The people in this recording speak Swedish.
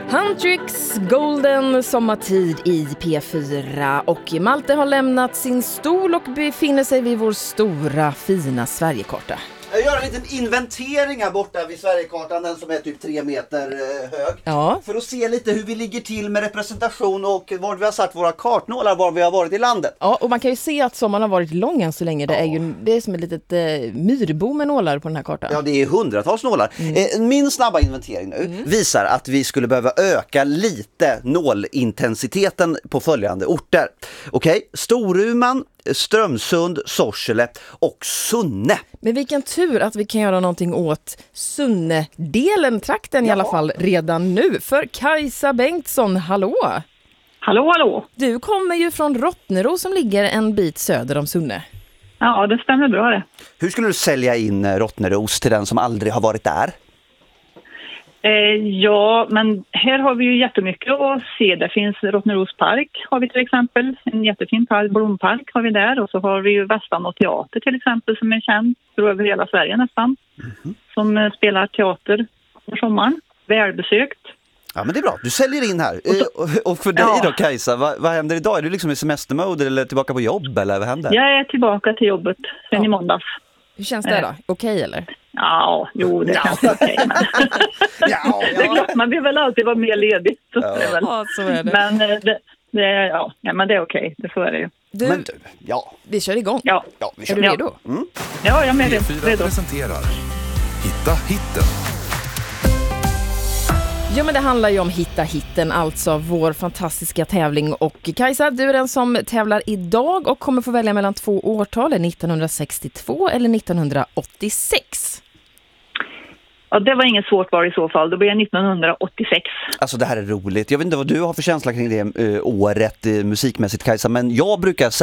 Huntrix Golden sommartid i P4 och Malte har lämnat sin stol och befinner sig vid vår stora fina Sverigekarta. Jag gör en liten inventering här borta vid Sverigekartan, den som är typ 3 meter hög. Ja. För att se lite hur vi ligger till med representation och var vi har satt våra kartnålar, var vi har varit i landet. Ja, och man kan ju se att sommaren har varit lång än så länge. Det är som ett litet myrbo med nålar på den här kartan. Ja, det är hundratals nålar. Min snabba inventering nu visar att vi skulle behöva öka lite nålintensiteten på följande orter. Okej, Storuman, Strömsund, Sorsele och Sunne. Men vilken tur att vi kan göra någonting åt Sunne-delen, trakten i alla fall, redan nu. För Kajsa Bengtsson, hallå! Hallå, hallå! Du kommer ju från Rottneros som ligger en bit söder om Sunne. Ja, det stämmer bra det. Hur skulle du sälja in Rottneros till den som aldrig har varit där? Ja, men här har vi ju jättemycket att se. Det finns Rottneros park har vi till exempel. En jättefin park, blompark har vi där. Och så har vi ju Västanå teater till exempel som är känd över hela Sverige nästan. Som spelar teater på sommaren. Välbesökt. Ja, men det är bra. Du säljer in här. Och för dig då, Kajsa, vad händer idag? Är du liksom i semestermode eller tillbaka på jobb eller vad händer? Jag är tillbaka till jobbet sen i måndags. Hur känns det då? Okej, eller? Ja, jo, det känns okej. Men... Det är klart, man vill väl alltid vara mer ledig. Så Ja, så är det. Men men det är okej. Det så är det ju. Men du, Vi kör igång. Ja, vi Är kör. du redo? Ja, jag är med P4 redo. presenterar Hitta hitten. Ja, men det handlar ju om Hitta hitten, alltså vår fantastiska tävling. Och Kajsa, du är den som tävlar idag och kommer få välja mellan 2 årtal, 1962 eller 1986. Ja, det var inget svårt val i så fall. Då blir jag 1986. Alltså det här är roligt. Jag vet inte vad du har för känsla kring det året musikmässigt, Kajsa, men jag brukar säga